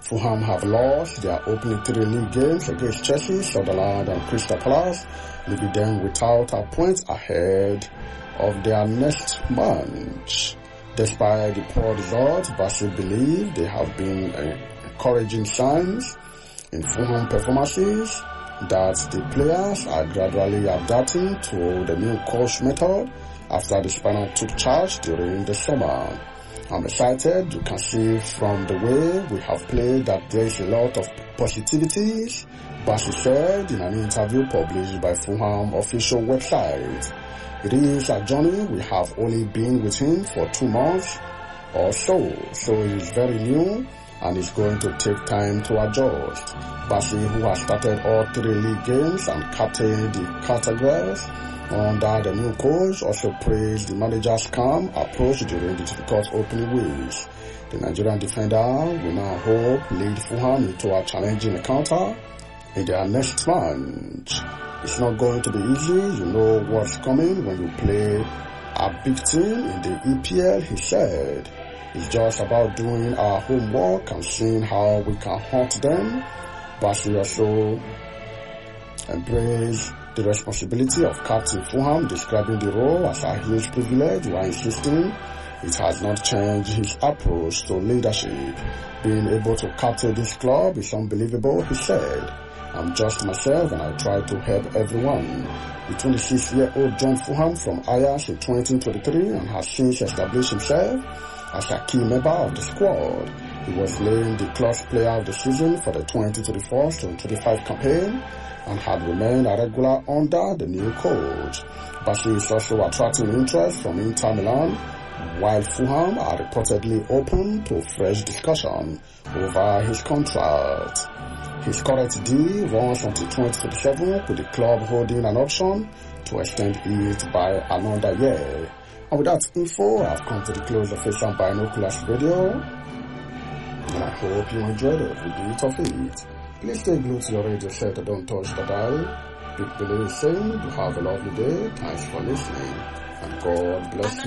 Fulham have lost their opening 3 league games against Chelsea, Sunderland and Crystal Palace, leaving them without a point ahead of their next match. Despite the poor results, Barca believe they have been encouraging signs in Fulham performances that the players are gradually adapting to the new coach method after the Spaniard took charge during the summer. I'm excited. You can see from the way we have played that there is a lot of positivities, Barca said in an interview published by Fulham official website. It is a journey. We have only been with him for 2 months or so it is very new and it's going to take time to adjust. Barca, who has started all 3 league games and captained the categories under the new coach, also praised the manager's calm approach during the difficult opening weeks. The Nigerian defender will now hope lead Fulham into a challenging encounter in their next match. It's not going to be easy. You know what's coming when you play a big team in the EPL, he said. It's just about doing our homework and seeing how we can hunt them. Barca also embraced the responsibility of captain Fulham, describing the role as a huge privilege while insisting it has not changed his approach to leadership. Being able to captain this club is unbelievable, he said. I'm just myself and I try to help everyone. The 26-year-old joined Fulham from Ajax in 2023 and has since established himself as a key member of the squad. He was named the club's player of the season for the 2024-25 campaign and had remained a regular under the new coach. Barca is also attracting interest from Inter Milan, while Fulham are reportedly open to fresh discussion over his contract. His current deal runs until 2027, with the club holding an option to extend it by another year. And with that info, I've come to the close of Asian Binoculars Radio, and I hope you enjoyed every bit of it. Please stay glued to your radio set and don't touch the dial. Big Billy is saying you have a lovely day. Thanks for listening, and God bless you.